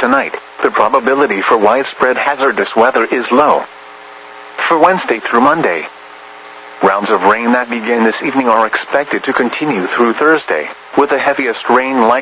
tonight, the probability for widespread hazardous weather is low. For Wednesday through Monday, rounds of rain that begin this evening are expected to continue through Thursday, with the heaviest rain likely